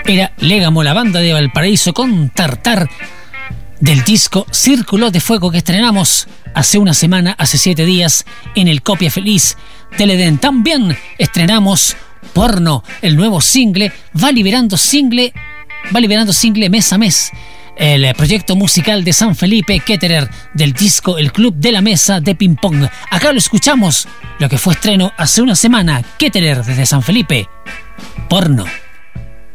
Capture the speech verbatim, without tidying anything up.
Era Légamo, la banda de Valparaíso, con Tartar, del disco Círculo de Fuego, que estrenamos hace una semana, hace siete días, en el Copia Feliz del Edén. También estrenamos Porno, el nuevo single. Va liberando single, va liberando single mes a mes. El proyecto musical de San Felipe Ketterer, del disco El Club de la Mesa de Ping Pong. Acá lo escuchamos, lo que fue estreno hace una semana. Ketterer desde San Felipe, Porno.